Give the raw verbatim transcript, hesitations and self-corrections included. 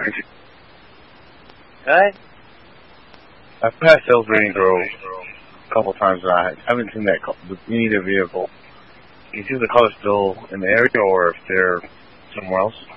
Okay. I've passed Ellsbury Grove a couple times, and I haven't seen that any of the vehicle. Can you see if the car's still in the area or if they're somewhere else?